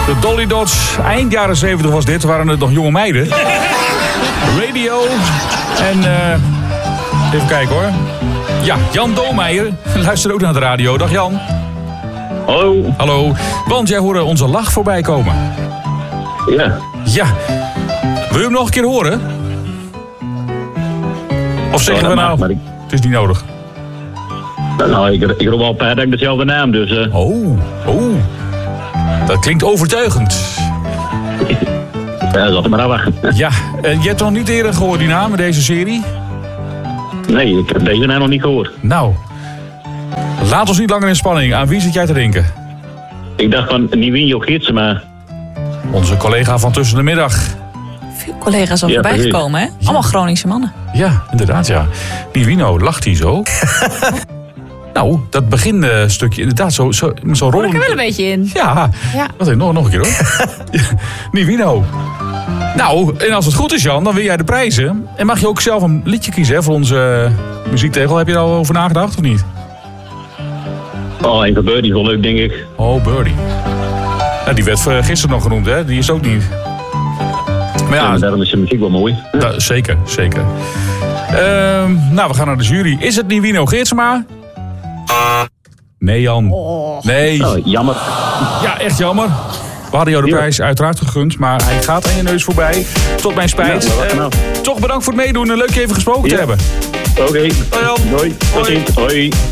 De Dolly Dots, eind jaren 70 was dit, waren het nog jonge meiden. Radio en even kijken hoor. Ja, Jan Doolmeijer luistert ook naar de radio. Dag Jan. Hallo. Hallo, want jij hoorde onze lach voorbij komen. Ja. Ja. Wil je hem nog een keer horen? Of zeggen we nou, het is niet nodig? Nou, ik roep al een paar dagen dezelfde naam, dus... Oh. Dat klinkt overtuigend. Ja, dat er maar aan wachten. Ja, en je hebt nog niet eerder gehoord die naam in deze serie? Nee, ik heb deze naam nog niet gehoord. Nou, laat ons niet langer in spanning. Aan wie zit jij te denken? Ik dacht van Nivino Geertsema. Onze collega van Tussen de Middag. Veel collega's al voorbij gekomen, hè? Allemaal Groningse mannen. Ja, inderdaad, ja. Nivino, lacht hij zo? Nou, dat beginstukje, inderdaad, zo Hoor rollen. ik er wel een beetje in. Ja. Wat nog een keer hoor. Nivino. Nou, en als het goed is Jan, dan win jij de prijzen. En mag je ook zelf een liedje kiezen hè, voor onze muziektegel. Heb je er al over nagedacht of niet? Oh, en Birdie is wel leuk, denk ik. Oh, Birdie. Ja, die werd gisteren nog genoemd, hè? Die is ook niet. Maar ja, daarom is de muziek wel mooi. Zeker. Nou, we gaan naar de jury. Is het Nivino Geertsema? Nee, Jan. Nee. Oh, jammer. Ja, echt jammer. We hadden jou de prijs uiteraard gegund, maar hij gaat aan je neus voorbij. Tot mijn spijt. Toch bedankt voor het meedoen en leuk je even gesproken te hebben. Oké. Hoi Jan. Doei. Tot ziens. Hoi.